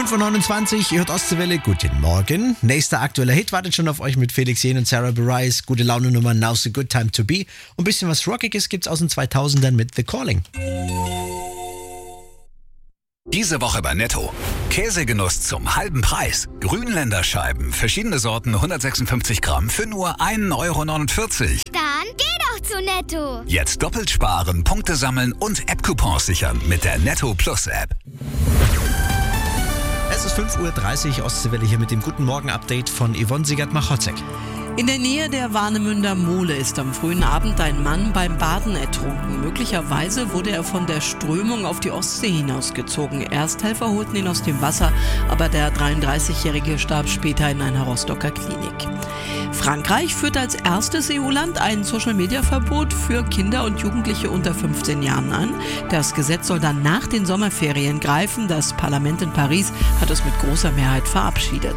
5.29 Uhr, ihr hört Ostseewelle, guten Morgen. Nächster aktueller Hit wartet schon auf euch mit Felix Jähn und Sarah Bareilles. Gute Laune-Nummer, Now's a Good Time to Be. Und ein bisschen was Rockiges gibt's aus den 2000ern mit The Calling. Diese Woche bei Netto. Käsegenuss zum halben Preis. Grünländerscheiben, verschiedene Sorten, 156 Gramm für nur 1,49 Euro. Dann geh doch zu Netto. Jetzt doppelt sparen, Punkte sammeln und App-Coupons sichern mit der Netto Plus App. Es ist 5.30 Uhr, Ostseewelle hier mit dem Guten Morgen-Update von Yvonne Siegert-Machotzek. In der Nähe der Warnemünder Mole ist am frühen Abend ein Mann beim Baden ertrunken. Möglicherweise wurde er von der Strömung auf die Ostsee hinausgezogen. Ersthelfer holten ihn aus dem Wasser, aber der 33-Jährige starb später in einer Rostocker Klinik. Frankreich führt als erstes EU-Land ein Social-Media-Verbot für Kinder und Jugendliche unter 15 Jahren an. Das Gesetz soll dann nach den Sommerferien greifen. Das Parlament in Paris hat es mit großer Mehrheit verabschiedet.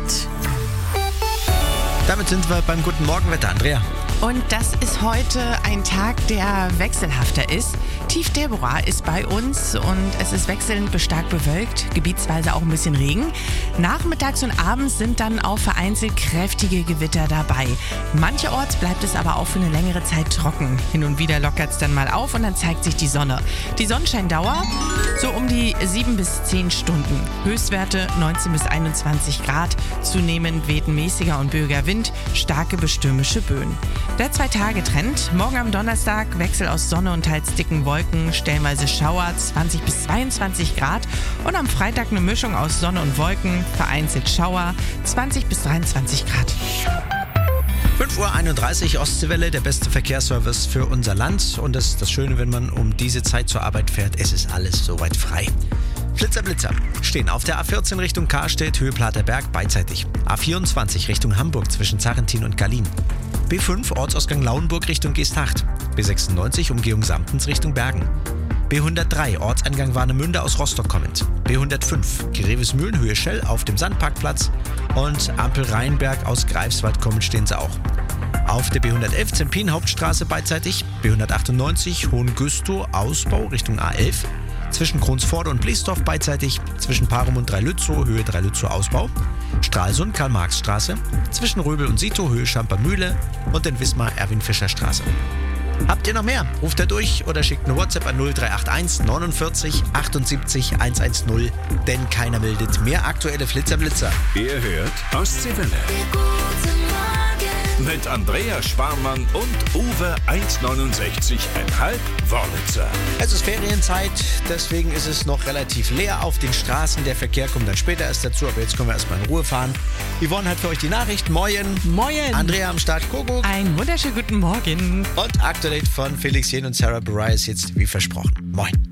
Damit sind wir beim Guten Morgenwetter, Andrea. Und das ist heute ein Tag, der wechselhafter ist. Tief Deborah ist bei uns und es ist wechselnd bis stark bewölkt, gebietsweise auch ein bisschen Regen. Nachmittags und abends sind dann auch vereinzelt kräftige Gewitter dabei. Mancherorts bleibt es aber auch für eine längere Zeit trocken. Hin und wieder lockert es dann mal auf und dann zeigt sich die Sonne. Die Sonnenscheindauer so um die 7 bis 10 Stunden. Höchstwerte 19 bis 21 Grad. Zunehmend weht ein mäßiger und böiger Wind, starke bis stürmische Böen. Der 2-Tage-Trend. Morgen am Donnerstag Wechsel aus Sonne und teils dicken Wolken, stellenweise Schauer, 20 bis 22 Grad. Und am Freitag eine Mischung aus Sonne und Wolken, vereinzelt Schauer, 20 bis 23 Grad. 5.31 Uhr, Ostseewelle, der beste Verkehrsservice für unser Land. Und das ist das Schöne, wenn man um diese Zeit zur Arbeit fährt, es ist alles soweit frei. Blitzer stehen auf der A14 Richtung Karstedt, Höhe Platerberg, beidseitig. A24 Richtung Hamburg zwischen Zarrentin und Gallien. B5 Ortsausgang Lauenburg Richtung Geesthacht. B96 Umgehung Samtens Richtung Bergen. B103 Ortseingang Warnemünde aus Rostock kommend. B105 Grevesmühlen Höhe Schell auf dem Sandparkplatz. Und Ampel Rheinberg aus Greifswald kommend stehen sie auch. Auf der B111 Zempin Hauptstraße beidseitig. B198 Hohengüstow Ausbau Richtung A11. Zwischen Kronsforde und Bliesdorf beidseitig, zwischen Parum und Dreilützow, Höhe Dreilützow Ausbau, Stralsund, Karl-Marx-Straße, zwischen Röbel und Sito, Höhe Schampermühle und in Wismar, Erwin-Fischer-Straße. Habt ihr noch mehr? Ruft da durch oder schickt eine WhatsApp an 0381 49 78 110, denn keiner meldet mehr aktuelle Flitzer. Ihr hört Ostseewelle. Mit Andrea Sparmann und Uwe 1,69,5 Wörlitzer. Es ist Ferienzeit, deswegen ist es noch relativ leer auf den Straßen. Der Verkehr kommt dann später erst dazu, aber jetzt können wir erstmal in Ruhe fahren. Yvonne hat für euch die Nachricht. Moin. Moin. Andrea am Start. Kuckuck. Einen wunderschönen guten Morgen. Und Aktuell von Felix Jähn und Sarah Bareilles jetzt wie versprochen. Moin.